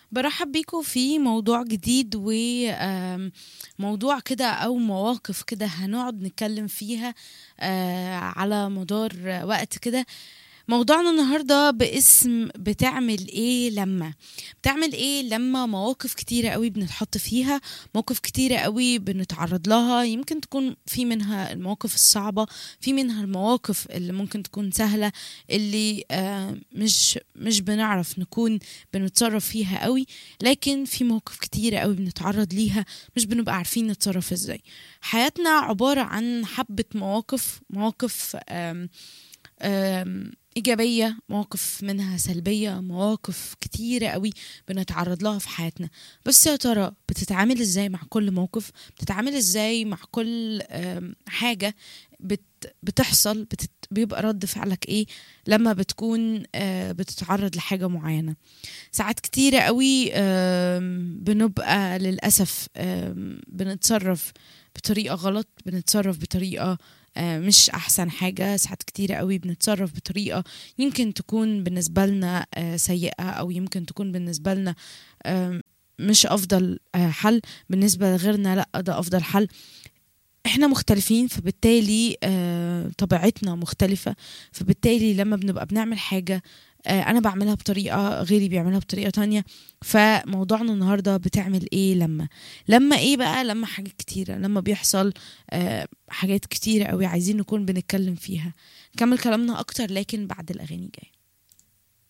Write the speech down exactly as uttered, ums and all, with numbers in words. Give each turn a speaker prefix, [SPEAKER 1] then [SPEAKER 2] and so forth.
[SPEAKER 1] برحب بيكم في موضوع جديد وموضوع كده أو مواقف كده هنقعد نتكلم فيها آه، على مدار وقت كده. موضوعنا النهاردة باسم بتعمل ايه لما بتعمل ايه لما مواقف كتيرة قوي بنتحط فيها، مواقف كتيرة قوي بنتعرض لها. يمكن تكون في منها المواقف الصعبة، في منها المواقف اللي ممكن تكون سهلة، اللي آه مش مش بنعرف نكون بنتصرف فيها قوي. لكن في مواقف كتيرة قوي بنتعرض ليها مش بنبقى عارفين نتصرف ازاي. حياتنا عبارة عن حبة مواقف مواقف آم آم، إيجابية، مواقف منها سلبية، مواقف كتيرة قوي بنتعرض لها في حياتنا. بس يا ترى بتتعامل ازاي مع كل موقف؟ بتتعامل ازاي مع كل آم، حاجة بت بتحصل بتت بيبقى رد فعلك ايه لما بتكون آه، بتتعرض لحاجة معينة؟ ساعات كتيرة قوي آم، بنبقى للأسف آم، بنتصرف بطريقة غلط، بنتصرف بطريقة آه، مش أحسن حاجة. ساعات كتيرة قوي بنتصرف بطريقة يمكن تكون بالنسبة لنا آه، سيئة، أو يمكن تكون بالنسبة لنا آم، مش أفضل آه، حل. بالنسبة لغيرنا لأ، ده أفضل حل. احنا مختلفين، فبالتالي آه طبيعتنا مختلفة. فبالتالي لما بنبقى بنعمل حاجة آه انا بعملها بطريقة، غيري بيعملها بطريقة تانية. فموضوعنا النهاردة بتعمل ايه لما لما ايه بقى؟ لما حاجات كتيرة، لما بيحصل آه حاجات كتيرة قوي عايزين نكون بنتكلم فيها. نكمل كلامنا اكتر لكن بعد الاغاني جاية.